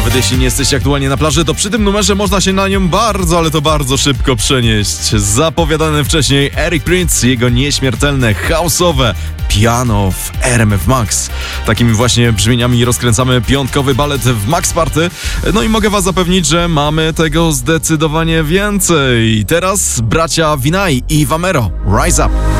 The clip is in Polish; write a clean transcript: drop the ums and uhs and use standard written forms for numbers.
Nawet jeśli nie jesteście aktualnie na plaży, to przy tym numerze można się na nią bardzo, ale to bardzo szybko przenieść. Zapowiadany wcześniej Eric Prydz, jego nieśmiertelne, house'owe piano w RMF Max. Takimi właśnie brzmieniami rozkręcamy piątkowy balet w Max Party. No i mogę was zapewnić, że mamy tego zdecydowanie więcej. Teraz bracia Vinay i Vamero, Rise Up.